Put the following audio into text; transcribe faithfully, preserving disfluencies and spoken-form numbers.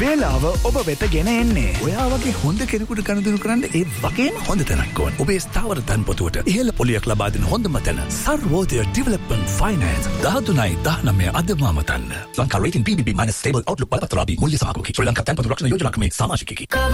වේලාව ඔබ වෙත ගෙන එන්නේ. ඔයා වගේ හොඳ කෙනෙකුට ගනුදෙනු කරන්න ඒ වගේම හොඳ තැනක් ඕන. ඔබේ ස්ථාවර ධනපොතුවට ඉහළ පොලියක් ලබා දෙන හොඳම තැන Sarvodaya development finance දහතුනයි දහනවය අදමාම තන්න. Lanka rating බී බී බී- stable outlook බලපත්‍රාදී මුල්‍ය සහගෝකී ශ්‍රී ලංකා තැන්පතු රක්ෂණ යෝජනා ක්‍රමේ සමාජිකයෙකි.